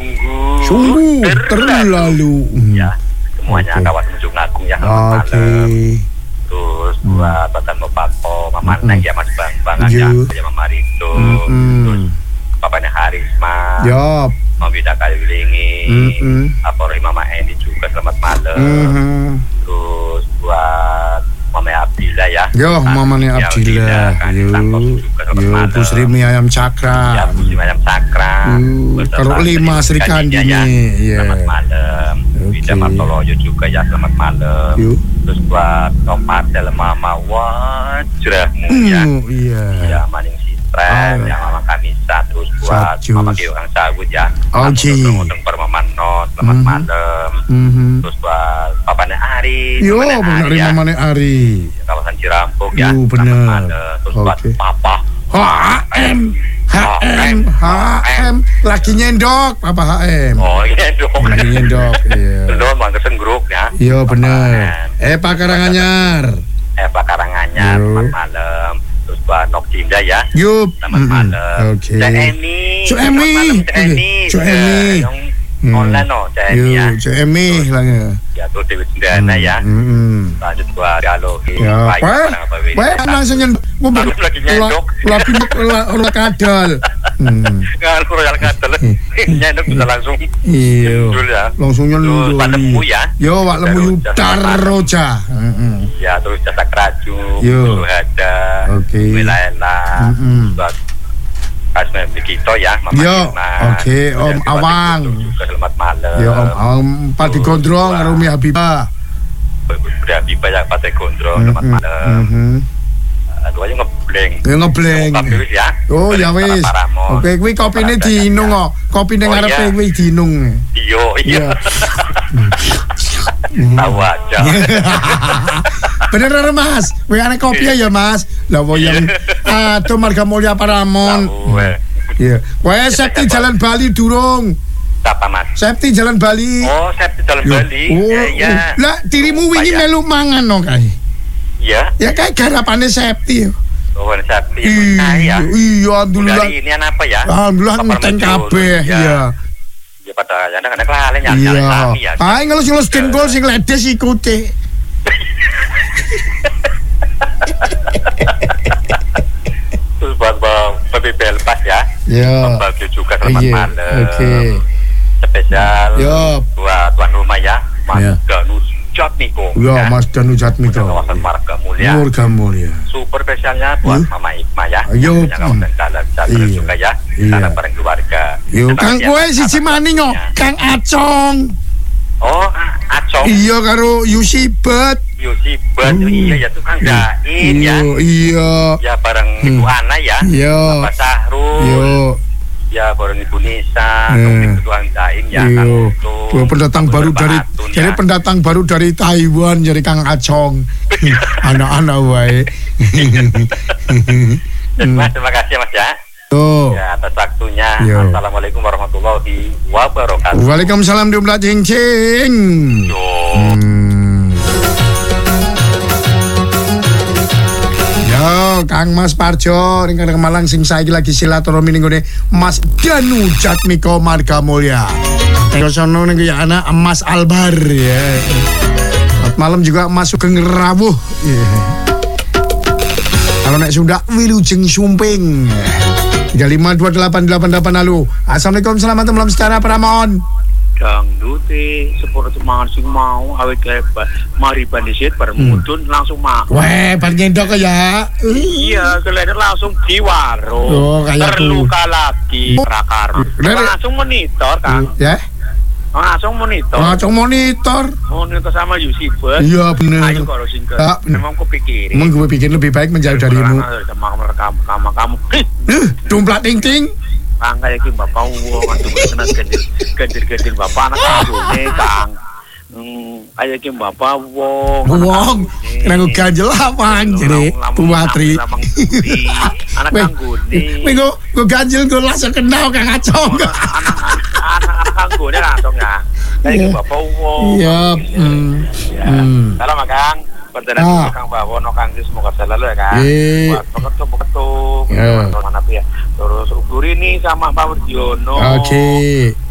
sungguh terlalu. Ya, semuanya kawasan Ujung Agung ya, selamat malam. Terus buat Batan Mopako, Mama Neng ya, Mas Bang ya, Mama Rido, terus Bapaknya Harisma, Mama Wida Kaliwilingi, Aporohi Mama Endi juga selamat malam. Terus buat Mama Abdillah ya. Mamanya Abdillah. Bu Srimi Ayam Cakra. Ya, Bu Srimi Ayam Cakra. Kalau 5 Sri Kandi nih. Selamat malam. Wida Martoloyo juga ya, selamat malam. Terus buat Om Marcel Mama Wajrahmu ya. Ya, Maning Sitren, yang Mama Kamisa. Terus buat Mama Kiwang Sawut ya. Untuk Permaman Not, selamat malam. Terus buat Papanya Ari. Benar Mamanya Ari. Kawasan Cirampok ya. Benar. Terus buat Papa HM. Lagi nyendok Papa HM. Oh iya dong. Lagi nyendok. Belum mangkesen grup ya. Iya benar. Pak Karanganyar. Pak Karanganyar, selamat malam. Terus buat Nok Cinda ya. Selamat malam. Oke. Cuemi. Online no, Cuemi ya. Cuemi lah ya. Terus Dewi Cendana ya. Lanjut buat dialogi. Langsung lagi nyendok. Lagi kadal. Nggak royal kadal. Nyendok bisa langsung. Langsung nyendok. Pak Lemu ya. Pak Lemu Yutar Roja. Ya, terus Jasa Keraju. Terus ada Wilayah. Buat Kasmen Bikito ya, Mama Irma. Om Awang. Juga selamat malam. Om Awang Pati Gondrong, Rumi Habibah. Bunda Habibah ya, Pati Gondrong, selamat malam. Aduh aja ngebleng. Ya. Oh ya wis. Oke, kuwi kopine diinung kok. Kopine ngarepe kuwi diinung. Iya. Tahu aja. Bener Mas, kowe ana kopi ya Mas. Lah yang aduh Marga Mulya Paramon. Iya. Kowe Septi Jalan Bali durung. Siapa Mas? Septi Jalan Bali. Oh, Septi Jalan Bali. Iya. Lah dirimu wingi melu mangan no kae. Iya. Ya kae garapane Septi. Oh, Septi. Iya, alhamdulillah. Ini apa ya? Alhamdulillah ngenteng kabeh, ya. Ya pada anak-anak lalen nyala ya. Ae ngelus-ngelus dengkul sing ledes ikute. Terus buat Babi Belpas ya. Babi juga selamat malam. Spesial buat tuan rumah ya, Mas Danu Jatmiko. Mas Danu Jatmiko. Kawasan Marga Mulya. Super spesialnya buat Mama Ikma ya. Kawasan Jalan juga ya. Sana bareng keluarga. Kang kowe siji maning kok, Kang Acong. Oh, Acong. Iya karo Yusibet. Iya ya tukang Dain ya. Iya. Ya bareng Ibu Ana ya. Bapak Sahrul. Ya bareng Ibu Nisa, tukang Dain ya. Pendatang baru dari Taiwan jadi Kang Acong. Anak-anak wae. Terima kasih Mas ya. Ya atas waktunya. Assalamualaikum warahmatullahi wabarakatuh. Waalaikumsalam diumlah cing-cing. Kang Mas Parjo ring Malang sing saiki lagi silaturahmi ning gone Mas Danu Jatmiko Marga Mulya. Terus ono ning ya anak Mas Albar ya. Malam juga Mas Sugeng Rawuh. Kalau nek Sunda Wilujeng Sumping. 352888 lalu. Assalamualaikum, selamat malam secara Pramon. Dangdute sepuluh semangat sing mau awet hebat. Mari bandisit bermudun langsung mak. Weh, bar nyendok ya. Iya, kelihatan langsung di warung. Terluka lagi prakar. Langsung monitor kan. Ya. Langsung monitor. Monitor sama Yusibet. Iya benar. Ayo kalau singkat. Memang kupikirin. Emang gue pikir lebih baik menjauh darimu. Sama kamu. Dumplat ting-ting. Angga yakin bapak uang atau kena ganjil bapak anak kandungnya Kang. Ayo yakin bapak uang kena ganjil apa anjir Pumatri. Anak kangguni. Minggu gue ganjil gue langsung kenal Kang Acong. Anak kangguni langsung ya. Ayo bapak uang. Iya. Salam Kang. Perjalanan Kang Bawono Kang semoga selalu ya Kang. Buat beketuk. Mana ya. Terus Ubur ini sama Pak Wardiono. Oke.